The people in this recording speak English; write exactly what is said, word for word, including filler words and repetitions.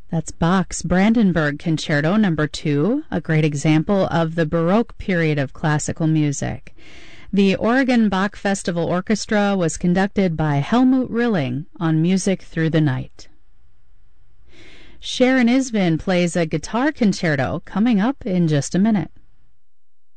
That's Bach's Brandenburg Concerto number two, a great example of the Baroque period of classical music. The Oregon Bach Festival Orchestra was conducted by Helmut Rilling on Music Through the Night. Sharon Isbin plays a guitar concerto coming up in just a minute.